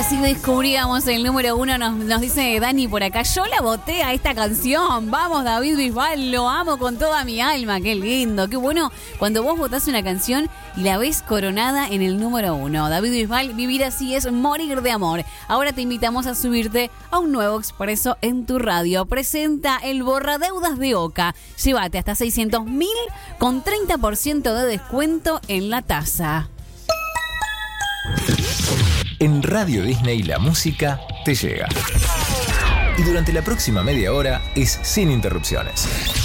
Así descubríamos el número 1, nos dice Dani por acá. Yo la voté a esta canción. Vamos, David Bisbal, lo amo con toda mi alma. Qué lindo, qué bueno cuando vos votás una canción y la ves coronada en el número 1. David Bisbal, vivir así es morir de amor. Ahora te invitamos a subirte a un nuevo expreso en tu radio. Presenta el borradeudas de Oca. Llévate hasta 600.000 con 30% de descuento en la tasa. En Radio Disney la música te llega. Y durante la próxima media hora es sin interrupciones.